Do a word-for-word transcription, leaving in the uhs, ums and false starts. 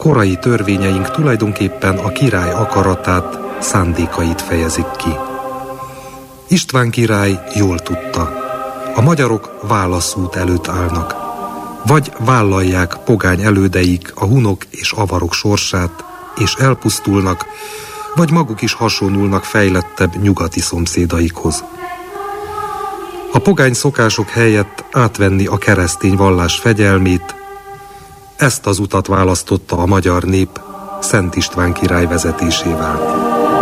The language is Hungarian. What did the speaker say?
Korai törvényeink tulajdonképpen a király akaratát, szándékait fejezik ki. István király jól tudta, a magyarok válaszút előtt állnak. Vagy vállalják pogány elődeik a hunok és avarok sorsát, és elpusztulnak, vagy maguk is hasonulnak fejlettebb nyugati szomszédaikhoz. A pogány szokások helyett átvenni a keresztény vallás fegyelmét, ezt az utat választotta a magyar nép Szent István király vezetésével.